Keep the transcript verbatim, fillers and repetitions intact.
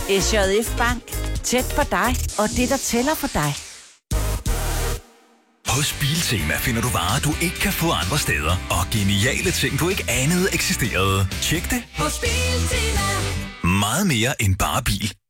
S J F Bank. Tæt på dig og det, der tæller for dig. Hos Biltema finder du varer, du ikke kan få andre steder. Og geniale ting, du ikke anede eksisterede. Tjek det. Hos Biltema. Meget mere end bare bil.